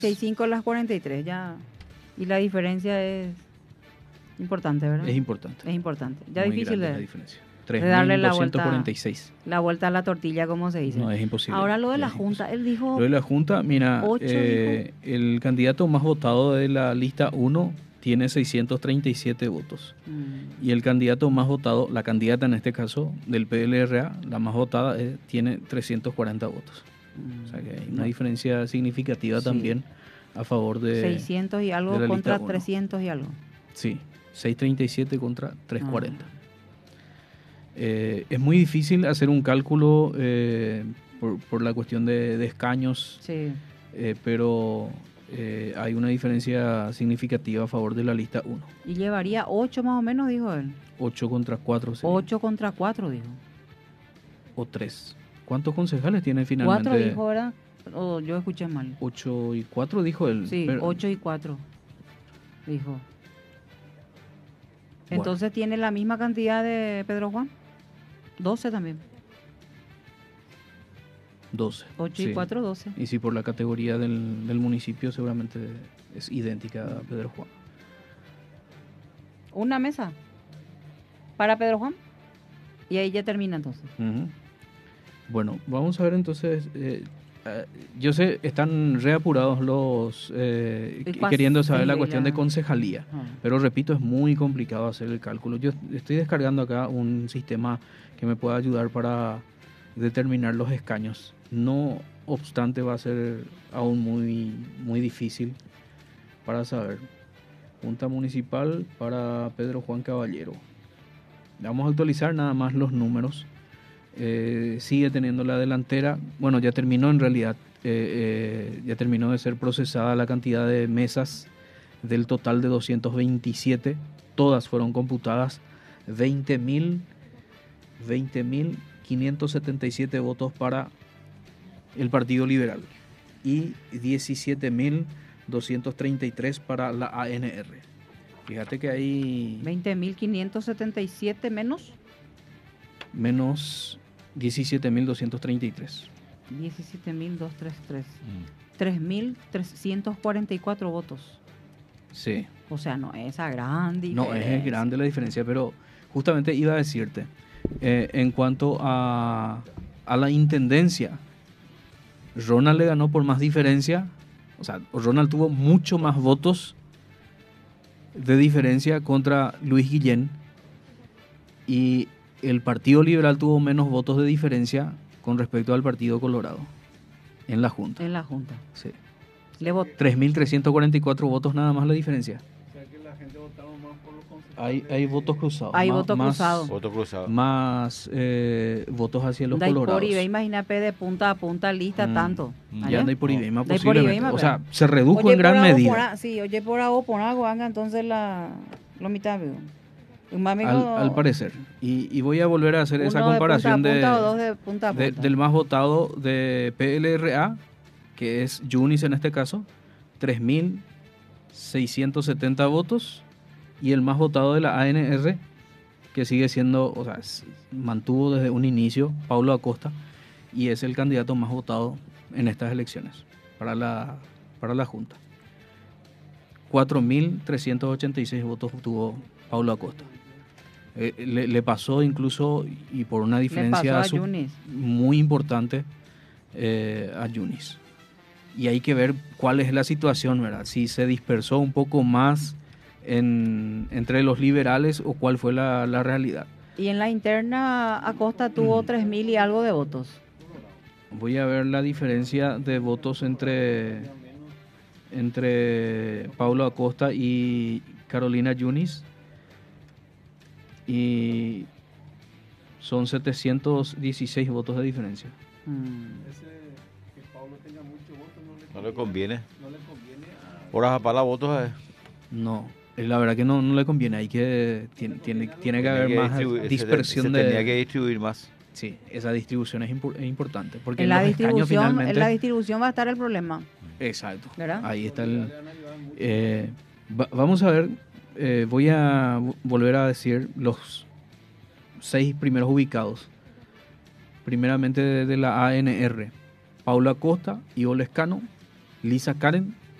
65 las 43, ya. Y la diferencia es importante, ¿verdad? Es importante. Es importante. Ya Muy difícil grande la de diferencia. darle la 3.246. vuelta a la tortilla, como se dice. No, es imposible. Ahora lo de Ya la es Junta, imposible. él dijo... Lo de la Junta, mira, 8 dijo. el candidato más votado de la lista 1 tiene 637 votos. Y el candidato más votado, la candidata en este caso, del PLRA, la más votada, tiene 340 votos. O sea que hay una diferencia significativa Sí. también a favor de 600 y algo de la contra lista 1. 300 y algo. Sí, 637 contra 340. Es muy difícil hacer un cálculo por la cuestión de escaños, Sí. pero hay una diferencia significativa a favor de la lista 1. Y llevaría 8 más o menos, dijo él. 8 contra 4 sería. 8 contra 4, dijo. O 3. ¿Cuántos concejales tiene finalmente? 4 dijo, ¿verdad? O yo escuché mal. 8 y 4 dijo él. Sí, pero- 8 y 4, dijo. Bueno. Entonces tiene la misma cantidad de Pedro Juan. 12 también. 12. 8 sí. y 4, 12. Y si por la categoría del municipio seguramente es idéntica a Pedro Juan. Una mesa para Pedro Juan. Y ahí ya termina entonces. Ujú. Bueno, vamos a ver entonces. Yo sé, están reapurados los queriendo saber la sí, cuestión ya. de concejalía. Pero repito, es muy complicado hacer el cálculo. Yo estoy descargando acá un sistema que me pueda ayudar para determinar los escaños. No obstante, va a ser aún muy difícil para saber. Junta Municipal para Pedro Juan Caballero. Vamos a actualizar nada más los números. Sigue teniendo la delantera. Bueno, ya terminó en realidad. Ya terminó de ser procesada la cantidad de mesas del total de 227. Todas fueron computadas. 20.577 votos para el Partido Liberal y 17.233 para la ANR. Fíjate que hay 20.577 menos menos 17.233. 17.233. 3.344 votos. Sí. O sea, no es esa gran No, diferencia. es grande la diferencia, pero justamente iba a decirte, en cuanto a la intendencia, Ronald le ganó por más diferencia, o sea, Ronald tuvo mucho más votos de diferencia contra Luis Guillén, y el Partido Liberal tuvo menos votos de diferencia con respecto al Partido Colorado en la Junta. En la Junta. Sí. Le votó. 3.344 votos nada más la diferencia. Hay votos cruzados. Hay votos cruzados. Voto cruzado. Más votos hacia los Dai por colorados. Ibe, imagínate de punta a punta lista tanto. Ya anda por Ibeima Dai por posiblemente. Ibeima, O sea, pero. se redujo Oye, en gran por ahí medida. opona- Sí, oye, por ahí ponago, haga entonces lo mitad, veo. Un amigo, Al parecer. Y voy a volver a hacer esa uno de comparación punta a punta o dos de punta a punta. del más votado de PLRA, que es Yunis en este caso, 3.670 votos, y el más votado de la ANR, que sigue siendo, o sea, mantuvo desde un inicio, Paulo Acosta, y es el candidato más votado en estas elecciones para la Junta. 4.386 votos obtuvo Paulo Acosta. Le pasó incluso, y por una diferencia pasó a Yunis. muy importante, a Yunis. Y hay que ver cuál es la situación, ¿verdad? Si se dispersó un poco más entre los liberales o cuál fue la realidad. Y en la interna, Acosta tuvo 3.000 y algo de votos. Voy a ver la diferencia de votos entre Paulo Acosta y Carolina Yunis. Y son 716 votos de diferencia. No le conviene. Por para votos No, la verdad que no le conviene. Hay que tiene que haber más dispersión se tenía que distribuir más. Sí, esa distribución es importante. Porque En la los escaños distribución, finalmente... en la distribución va a estar el problema. Exacto. ¿Verdad? Ahí está vamos a ver, voy a volver a decir los 6 primeros ubicados. Primeramente de la ANR: Paula Acosta, Ivo Lescano, Lisa Karen,